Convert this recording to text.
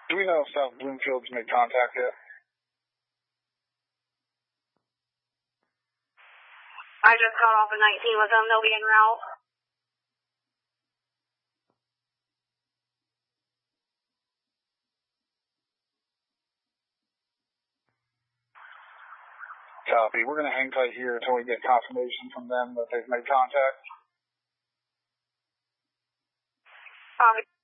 Do we know if South Bloomfield's made contact yet? I just got off at 19 with them. They'll be en route. Copy. We're going to hang tight here until we get confirmation from them that they've made contact. Copy.